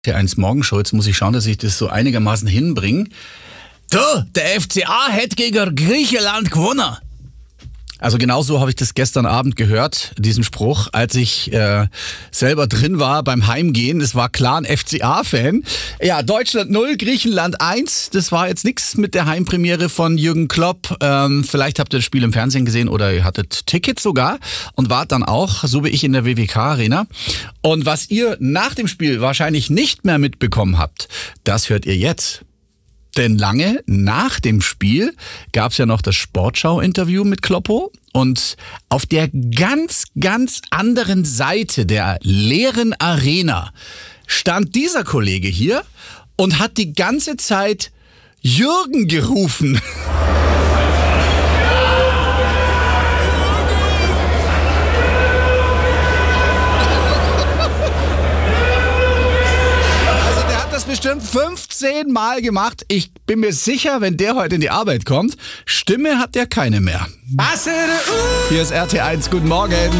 T1 Morgenshow, jetzt muss ich schauen, dass ich das so einigermaßen hinbringe. Du, der FCA hätte gegen Griechenland gewonnen. Also genau so habe ich das gestern Abend gehört, diesen Spruch, als ich selber drin war beim Heimgehen. Das war klar ein FCA-Fan. Ja, Deutschland 0, Griechenland 1. Das war jetzt nichts mit der Heimpremiere von Jürgen Klopp. Vielleicht habt ihr das Spiel im Fernsehen gesehen oder ihr hattet Tickets sogar und wart dann auch, so wie ich, in der WWK-Arena. Und was ihr nach dem Spiel wahrscheinlich nicht mehr mitbekommen habt, das hört ihr jetzt. Denn lange nach dem Spiel gab es ja noch das Sportschau-Interview mit Kloppo. Und auf der ganz, ganz anderen Seite der leeren Arena stand dieser Kollege hier und hat die ganze Zeit Jürgen gerufen. Bestimmt 15 Mal gemacht. Ich bin mir sicher, wenn der heute in die Arbeit kommt, Stimme hat der keine mehr. Hier ist RT1, guten Morgen.